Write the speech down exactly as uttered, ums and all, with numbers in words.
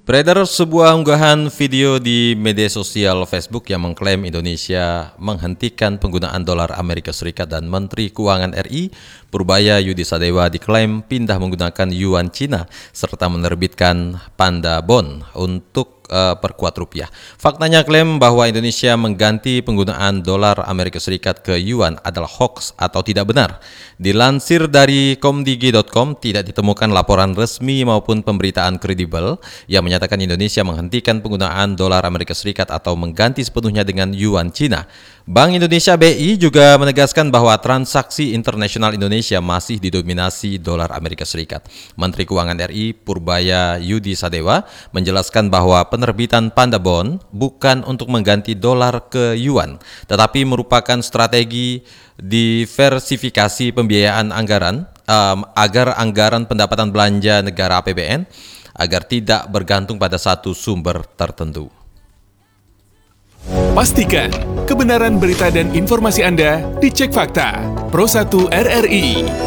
Beredar sebuah unggahan video di media sosial Facebook yang mengklaim Indonesia menghentikan penggunaan dolar Amerika Serikat dan Menteri Keuangan R I Purbaya Yudi Sadewa diklaim pindah menggunakan yuan Cina serta menerbitkan Panda Bond untuk uh, perkuat rupiah. Faktanya klaim bahwa Indonesia mengganti penggunaan dolar Amerika Serikat ke yuan adalah hoax atau tidak benar. Dilansir dari komdigi titik com, tidak ditemukan laporan resmi maupun pemberitaan kredibel yang menyatakan Indonesia menghentikan penggunaan dolar Amerika Serikat atau mengganti sepenuhnya dengan yuan Cina. Bank Indonesia B I juga menegaskan bahwa transaksi internasional Indonesia masih didominasi dolar Amerika Serikat. Menteri Keuangan R I Purbaya Yudi Sadewa menjelaskan bahwa penerbitan Panda Bond bukan untuk mengganti dolar ke yuan, tetapi merupakan strategi diversifikasi pembiayaan anggaran um, agar anggaran pendapatan belanja negara A P B N agar tidak bergantung pada satu sumber tertentu. Pastikan kebenaran berita dan informasi Anda dicek fakta. Pro satu R R I.